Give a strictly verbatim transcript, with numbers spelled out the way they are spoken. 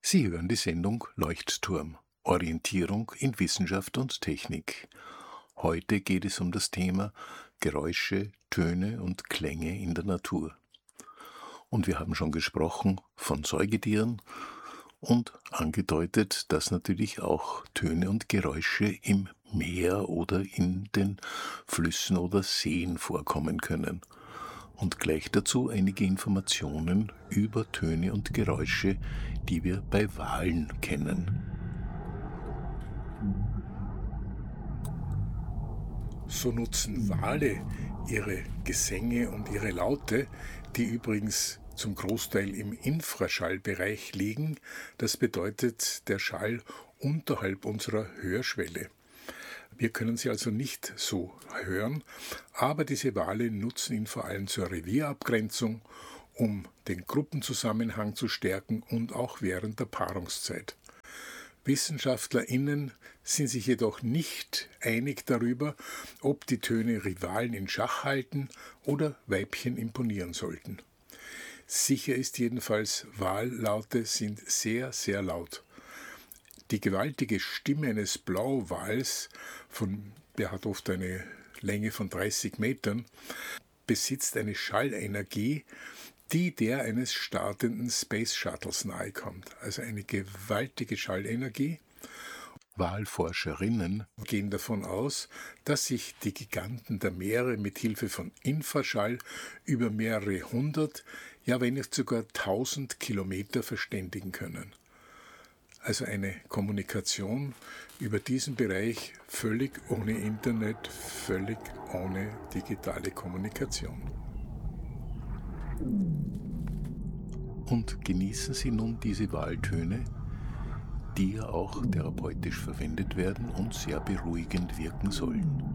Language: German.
Sie hören die Sendung Leuchtturm – Orientierung in Wissenschaft und Technik. Heute geht es um das Thema Geräusche, Töne und Klänge in der Natur. Und wir haben schon gesprochen von Säugetieren und angedeutet, dass natürlich auch Töne und Geräusche im Meer oder in den Flüssen oder Seen vorkommen können. Und gleich dazu einige Informationen über Töne und Geräusche, die wir bei Walen kennen. So nutzen Wale ihre Gesänge und ihre Laute, die übrigens zum Großteil im Infraschallbereich liegen. Das bedeutet der Schall unterhalb unserer Hörschwelle. Wir können sie also nicht so hören, aber diese Wale nutzen ihn vor allem zur Revierabgrenzung, um den Gruppenzusammenhang zu stärken und auch während der Paarungszeit. WissenschaftlerInnen sind sich jedoch nicht einig darüber, ob die Töne Rivalen in Schach halten oder Weibchen imponieren sollten. Sicher ist jedenfalls, Wallaute sind sehr, sehr laut. Die gewaltige Stimme eines Blauwals, von, der hat oft eine Länge von dreißig Metern, besitzt eine Schallenergie, die der eines startenden Space Shuttles nahekommt. Also eine gewaltige Schallenergie. Walforscherinnen gehen davon aus, dass sich die Giganten der Meere mit Hilfe von Infraschall über mehrere hundert, ja wenn nicht sogar tausend Kilometer verständigen können. Also eine Kommunikation über diesen Bereich völlig ohne Internet, völlig ohne digitale Kommunikation. Und genießen Sie nun diese Waltöne, die ja auch therapeutisch verwendet werden und sehr beruhigend wirken sollen.